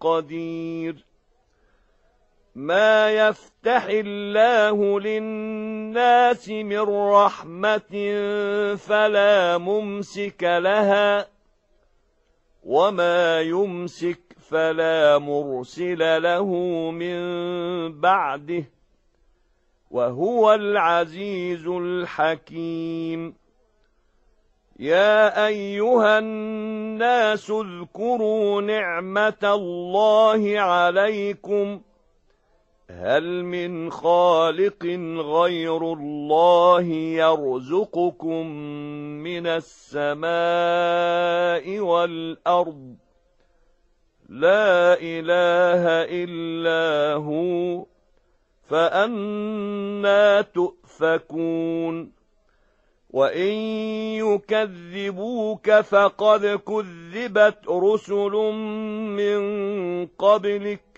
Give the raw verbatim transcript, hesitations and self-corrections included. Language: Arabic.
قدير ما يفتح الله للناس من رحمة فلا ممسك لها وما يمسك فلا مرسل له من بعده وهو العزيز الحكيم يا أيها الناس اذكروا نعمة الله عليكم هل من خالق غير الله يرزقكم من السماء والأرض لا إله إلا هو فأنى تؤفكون وإن يكذبوك فقد كذبت رسل من قبلك